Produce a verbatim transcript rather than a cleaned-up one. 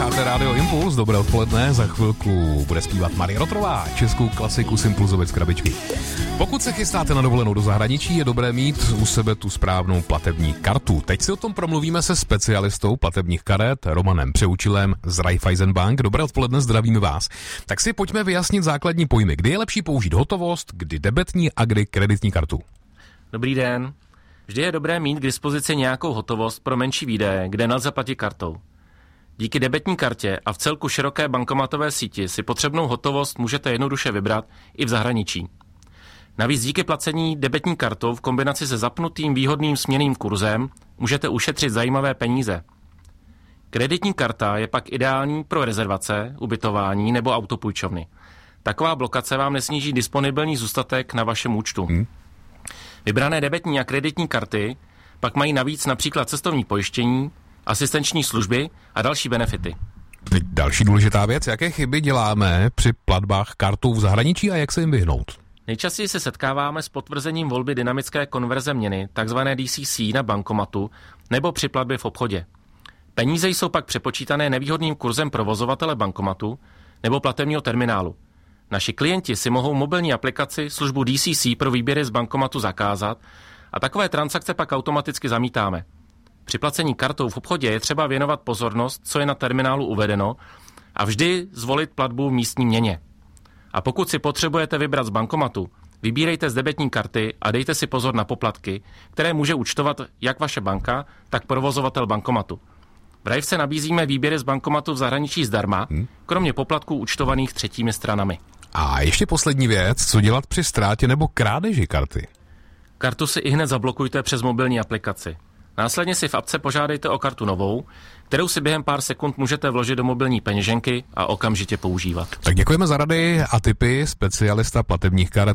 Posloucháte Rádio Impuls, dobré odpoledne, za chvilku bude zpívat Marie Rotrová, českou klasiku z Impulzovic krabičky. Pokud se chystáte na dovolenou do zahraničí, je dobré mít u sebe tu správnou platební kartu. Teď si o tom promluvíme se specialistou platebních karet Romanem Přeučilem z Raiffeisen Bank. Dobré odpoledne, zdravíme vás. Tak si pojďme vyjasnit základní pojmy. Kdy je lepší použít hotovost, kdy debetní a kdy kreditní kartu? Dobrý den. Vždy je dobré mít k dispozici nějakou hotovost pro menší výdaje, kde nelze platit kartou. Díky debetní kartě a v celku široké bankomatové síti si potřebnou hotovost můžete jednoduše vybrat i v zahraničí. Navíc díky placení debetní kartou v kombinaci se zapnutým výhodným směnným kurzem můžete ušetřit zajímavé peníze. Kreditní karta je pak ideální pro rezervace, ubytování nebo autopůjčovny. Taková blokace vám nesníží disponibilní zůstatek na vašem účtu. Hmm. Vybrané debetní a kreditní karty pak mají navíc například cestovní pojištění, asistenční služby a další benefity. Další důležitá věc, jaké chyby děláme při platbách kartou v zahraničí a jak se jim vyhnout? Nejčastěji se setkáváme s potvrzením volby dynamické konverze měny, takzvané D C C, na bankomatu nebo při platbě v obchodě. Peníze jsou pak přepočítané nevýhodným kurzem provozovatele bankomatu nebo platebního terminálu. Naši klienti si mohou mobilní aplikaci službu D C C pro výběry z bankomatu zakázat a takové transakce pak automaticky zamítáme. Při placení kartou v obchodě je třeba věnovat pozornost, co je na terminálu uvedeno, a vždy zvolit platbu v místní měně. A pokud si potřebujete vybrat z bankomatu, vybírejte z debetní karty a dejte si pozor na poplatky, které může účtovat jak vaše banka, tak provozovatel bankomatu. V Raifce nabízíme výběry z bankomatu v zahraničí zdarma, hmm. kromě poplatků účtovaných třetími stranami. A ještě poslední věc, co dělat při ztrátě nebo krádeži karty? Kartu si ihned zablokujte přes mobilní aplikaci. Následně si v apce požádejte o kartu novou, kterou si během pár sekund můžete vložit do mobilní peněženky a okamžitě používat. Tak děkujeme za rady a tipy specialista platebních karet